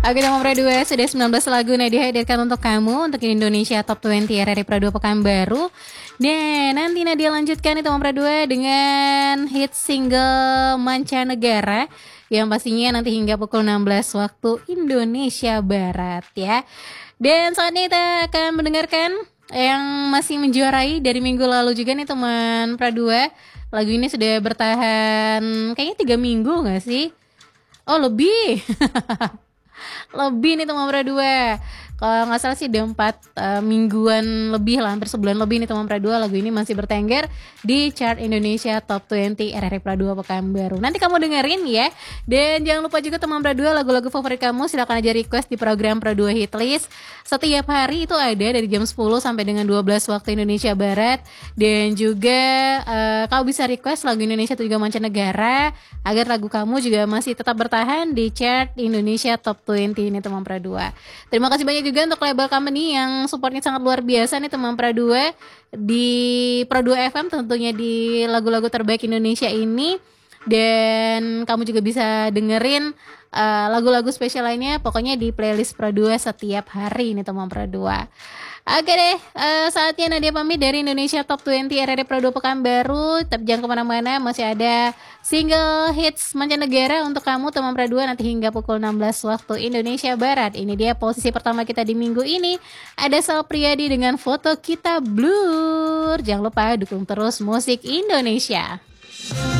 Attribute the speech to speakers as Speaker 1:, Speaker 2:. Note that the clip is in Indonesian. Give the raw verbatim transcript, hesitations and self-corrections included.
Speaker 1: Oke, nomor dua sudah sembilan belas lagu nah dihadirkan untuk kamu untuk Indonesia Top dua puluh R R I Pro dua Pekanbaru. Dan nanti Nadia lanjutkan itu nomor dua dengan hit single Mancanegara yang pastinya nanti hingga pukul enam belas waktu Indonesia Barat ya. Dan saat ini kita akan mendengarkan yang masih menjuarai dari minggu lalu juga nih teman Pradua. Lagu ini sudah bertahan kayaknya tiga minggu gak sih? Oh lebih. Lebih nih teman Pradua. Kalau nggak salah sih udah empat uh, mingguan lebih lah, hampir sebulan lebih nih teman Pradua. Lagu ini masih bertengger di chart Indonesia Top dua puluh R R I Pradua Pekanbaru. Nanti kamu dengerin ya. Dan jangan lupa juga teman Pradua, lagu-lagu favorit kamu silakan aja request di program Pradua Hitlist. Setiap hari itu ada dari jam sepuluh sampai dengan dua belas waktu Indonesia Barat. Dan juga uh, kamu bisa request lagu Indonesia atau juga mancanegara agar lagu kamu juga masih tetap bertahan di chart Indonesia Top dua puluh ini teman Pradua. Terima kasih banyak juga untuk label company yang supportnya sangat luar biasa nih teman Pradua di Pradua F M, tentunya di lagu-lagu terbaik Indonesia ini. Dan kamu juga bisa dengerin uh, lagu-lagu spesial lainnya pokoknya di playlist Pradua setiap hari ini teman Pradua. Oke deh, uh, saatnya Nadia pamit dari Indonesia Top dua puluh R R I Pradua Pekanbaru. Tapi jangan kemana-mana, masih ada single hits mancanegara untuk kamu teman Pradua nanti hingga pukul enam belas waktu Indonesia Barat. Ini dia posisi pertama kita di minggu ini. Ada Sal Priadi dengan Foto Kita Blur. Jangan lupa dukung terus musik Indonesia.